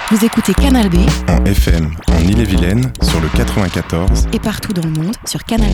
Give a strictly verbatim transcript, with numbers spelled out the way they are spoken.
Vous écoutez Canal B en F M en Ille-et-Vilaine sur le quatre-vingt-quatorze et partout dans le monde sur canal